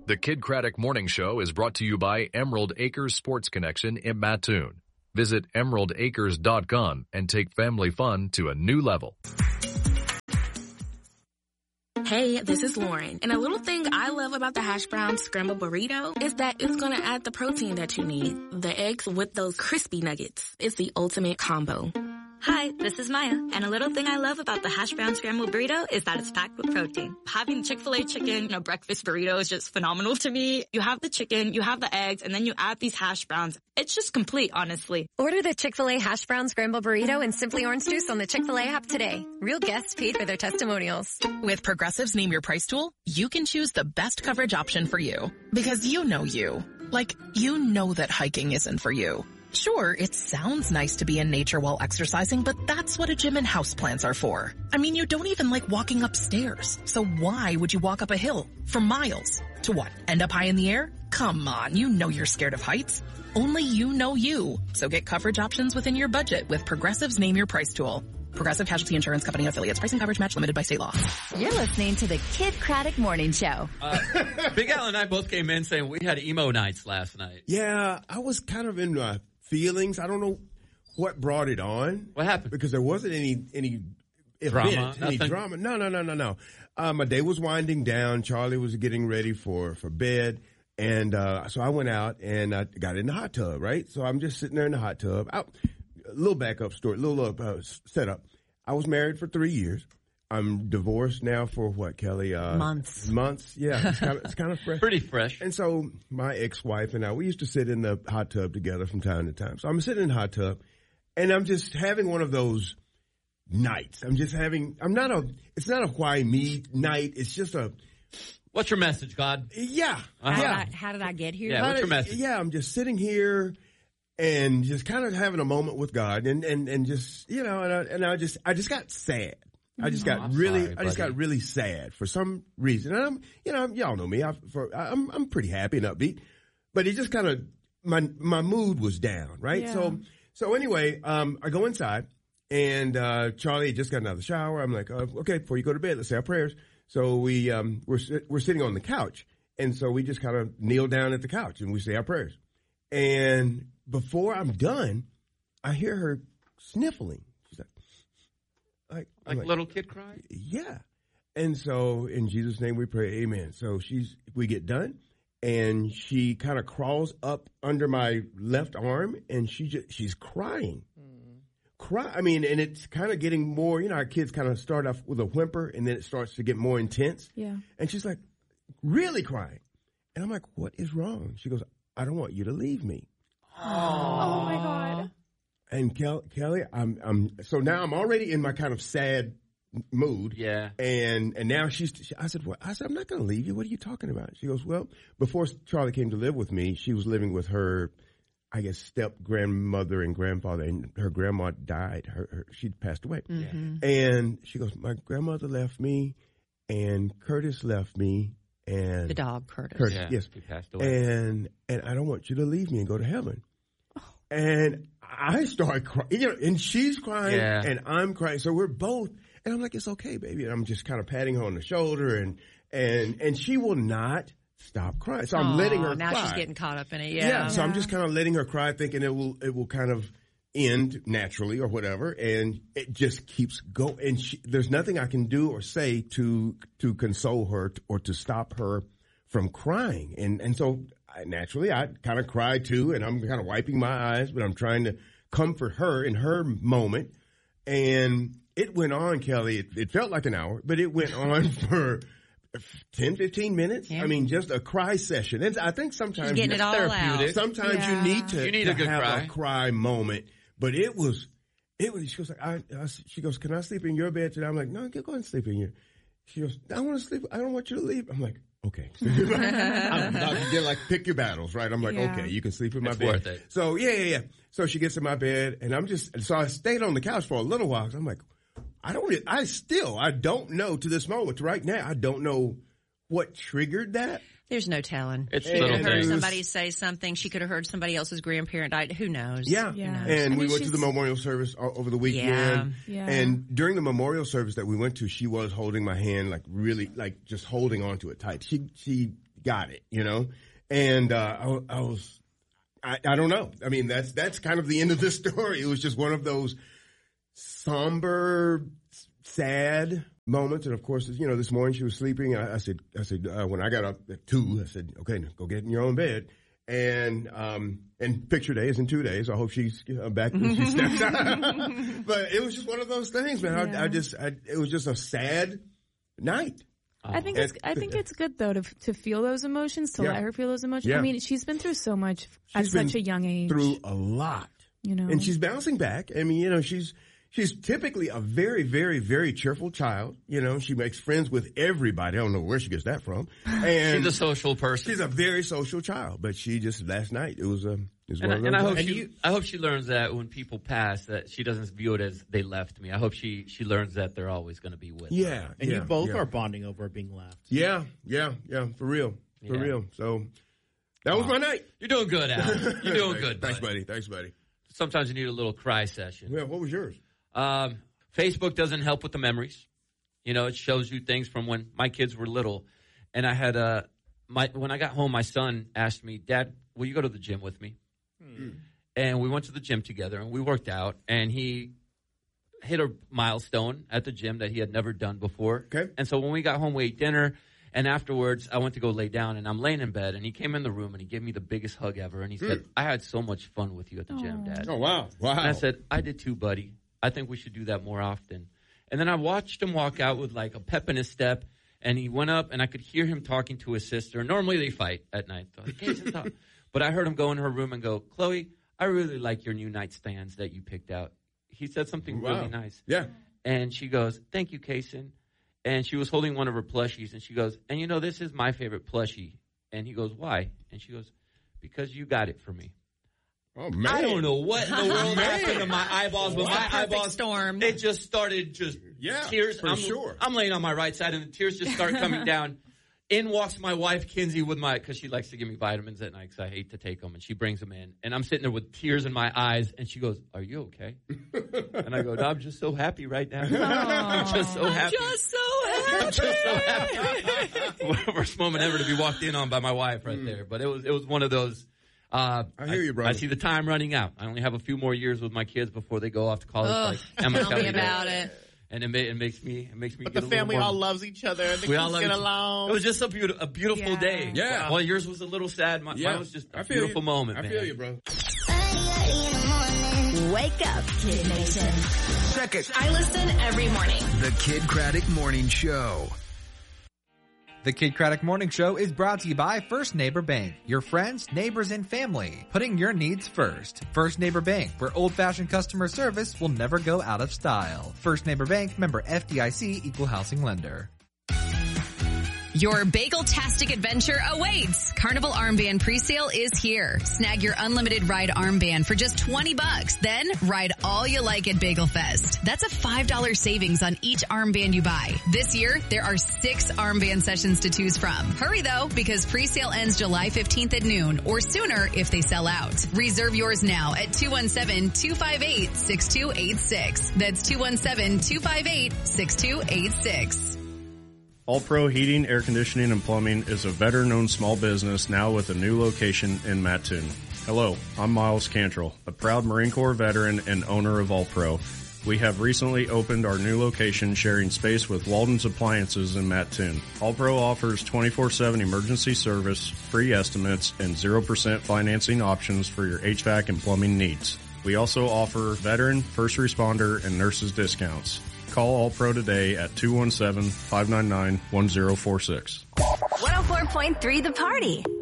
The Kid Craddock Morning Show is brought to you by Emerald Acres Sports Connection in Mattoon. Visit emeraldacres.com and take family fun to a new level. Hey, this is Lauren, and a little thing I love about the hash brown scrambled burrito is that it's gonna add the protein that you need. The eggs with those crispy nuggets. It's the ultimate combo. Hi, this is Maya, and a little thing I love about the hash brown scrambled burrito is that it's packed with protein. Having Chick-fil-A chicken in a breakfast burrito is just phenomenal to me. You have the chicken, you have the eggs, and then you add these hash browns. It's just complete, honestly. Order the Chick-fil-A hash brown scrambled burrito and Simply Orange Juice on the Chick-fil-A app today. Real guests paid for their testimonials. With Progressive's Name Your Price tool, you can choose the best coverage option for you. Because you know you. Like, you know that hiking isn't for you. Sure, it sounds nice to be in nature while exercising, but that's what a gym and houseplants are for. I mean, you don't even like walking upstairs. So why would you walk up a hill for miles? To what? End up high in the air? Come on, you know you're scared of heights. Only you know you. So get coverage options within your budget with Progressive's Name Your Price tool. Progressive Casualty Insurance Company affiliates. Price and coverage match limited by state law. You're listening to the Kid Craddock Morning Show. Big Al and I both came in saying we had emo nights last night. Yeah, I was kind of in my feelings. I don't know what brought it on. What happened? Because there wasn't any drama. Any drama. No. My day was winding down. Charlie was getting ready for bed. And so I went out and I got in the hot tub, right? So I'm just sitting there in the hot tub. A little backup story, little setup. I was married for 3 years. I'm divorced now for what, Kelly? Months. Yeah, it's kind of fresh. Pretty fresh. And so my ex-wife and I, we used to sit in the hot tub together from time to time. So I'm sitting in the hot tub, and I'm just having one of those nights. It's not a why me night. It's just a. What's your message, God? Yeah. How did I get here? Yeah, what's your message? Yeah, I'm just sitting here and just kind of having a moment with God, and just, and I just got sad. I just got really sad for some reason. And y'all know me. I'm pretty happy and upbeat, but it just kind of my mood was down, right? Yeah. So anyway, I go inside, and Charlie just got out of the shower. I'm like, okay, before you go to bed, let's say our prayers. So we're sitting on the couch, and so we just kind of kneel down at the couch and we say our prayers. And before I'm done, I hear her sniffling. Like little kid crying? Yeah. And so in Jesus' name we pray, amen. So we get done, and she kind of crawls up under my left arm, and she's crying. And it's kind of getting more, our kids kind of start off with a whimper, and then it starts to get more intense. Yeah. And she's like, really crying. And I'm like, what is wrong? She goes, I don't want you to leave me. Oh my God. And Kelly, so now I'm already in my kind of sad mood. Yeah. And now I said, I'm not going to leave you. What are you talking about? She goes, well, before Charlie came to live with me, she was living with her, I guess, step grandmother and grandfather, and her grandma died. She passed away. Mm-hmm. And she goes, my grandmother left me, and Curtis left me, and The dog, Curtis. Yeah, yes. he passed away. And I don't want you to leave me and go to heaven. And I start crying, and she's crying, and I'm crying. So we're both, and I'm like, it's okay, baby. And I'm just kind of patting her on the shoulder, and she will not stop crying. So I'm letting her now cry. She's getting caught up in it. Yeah. So I'm just kind of letting her cry, thinking it will kind of end naturally or whatever. And it just keeps going. And there's nothing I can do or say to console her or to stop her from crying. And so naturally, I kind of cry too, and I'm kind of wiping my eyes, but I'm trying to comfort her in her moment. And it went on, Kelly. It felt like an hour, but it went on for 10, 15 minutes. Yeah. I mean, just a cry session. And I think sometimes getting it all out. Sometimes you need to a good have a cry moment. But it was. She goes like, she goes, can I sleep in your bed today? I'm like, no, go ahead and sleep in here. She goes, I want to sleep. I don't want you to leave. I'm like, okay. I'm like, pick your battles, right? I'm like, okay, you can sleep in my bed. Worth it. So yeah. So she gets in my bed, and I stayed on the couch for a little while. I'm like, I don't know to this moment, right now, I don't know what triggered that. There's no telling. It's she could have heard things. somebody say something. She could have heard somebody else's grandparent died. Who knows? Yeah. Who knows? And we went to the memorial service over the weekend. Yeah. And during the memorial service that we went to, she was holding my hand, like really, like just holding on to it tight. She got it, you know? And I don't know. I mean, that's kind of the end of this story. It was just one of those somber, sad moments. And of course, you know, this morning she was sleeping. I said, when I got up at 2, I said, okay, go get in your own bed. And picture day is in 2 days. I hope she's back when she steps out. But it was just one of those things, man. Yeah. It was just a sad night. I think it's good though to feel those emotions, to let her feel those emotions. Yeah. I mean, she's been through so much at such a young age. Through a lot, you know, and she's bouncing back. I mean, you know, she's typically a very, very, very cheerful child. You know, she makes friends with everybody. I don't know where she gets that from. And she's a social person. She's a very social child, but she just last night it was one of those. And I hope she learns that when people pass, that she doesn't view it as they left me. I hope she learns that they're always going to be with her. And you both are bonding over being left. Yeah, for real. So that was my night. You're doing good, Al. You're doing good. Thanks, buddy. Sometimes you need a little cry session. Yeah, what was yours? Facebook doesn't help with the memories. You know, it shows you things from when my kids were little. And I had when I got home, my son asked me, Dad, will you go to the gym with me? And we went to the gym together and we worked out, and he hit a milestone at the gym that he had never done before. Okay. And so when we got home, we ate dinner, and afterwards I went to go lay down, and I'm laying in bed, and he came in the room and he gave me the biggest hug ever, and he said, I had so much fun with you at the gym, Dad. Oh, wow. And I said, I did too, buddy. I think we should do that more often. And then I watched him walk out with like a pep in his step, and he went up, and I could hear him talking to his sister. Normally they fight at night. But I heard him go in her room and go, Chloe, I really like your new nightstands that you picked out. He said something really nice. Yeah. And she goes, thank you, Kason. And she was holding one of her plushies, and she goes, and you know, this is my favorite plushie. And he goes, why? And she goes, because you got it for me. Oh, man. I don't know what in the world happened to my eyeballs, but my eyeballs, storm. It just started tears. I'm laying on my right side, and the tears just start coming down. In walks my wife, Kinsey, because she likes to give me vitamins at night because I hate to take them, and she brings them in. And I'm sitting there with tears in my eyes, and she goes, are you okay? And I go, no, I'm just so happy right now. I'm just so happy. Worst moment ever to be walked in on by my wife right there. But it was one of those. I hear you, brother. I see the time running out. I only have a few more years with my kids before they go off to college. Tell me about it. And it makes me. But the family all loves each other. The kids get along. It was just a beautiful day. Yeah. Well, yours was a little sad. Mine was just a beautiful moment. I feel you, bro. Wake up, Kid Nation. Check it. I listen every morning. The Kid Craddock Morning Show. The Kid Craddock Morning Show is brought to you by First Neighbor Bank, your friends, neighbors, and family, putting your needs first. First Neighbor Bank, where old-fashioned customer service will never go out of style. First Neighbor Bank, member FDIC, equal housing lender. Your bagel-tastic adventure awaits. Carnival Armband presale is here. Snag your unlimited ride armband for just $20. Then ride all you like at Bagel Fest. That's a $5 savings on each armband you buy. This year, there are 6 armband sessions to choose from. Hurry though, because presale ends July 15th at noon or sooner if they sell out. Reserve yours now at 217-258-6286. That's 217-258-6286. All Pro Heating, Air Conditioning, and Plumbing is a veteran-owned small business now with a new location in Mattoon. Hello, I'm Miles Cantrell, a proud Marine Corps veteran and owner of All Pro. We have recently opened our new location sharing space with Walden's Appliances in Mattoon. All Pro offers 24/7 emergency service, free estimates, and 0% financing options for your HVAC and plumbing needs. We also offer veteran, first responder, and nurses discounts. Call All Pro today at 217-599-1046. 104.3 The Party.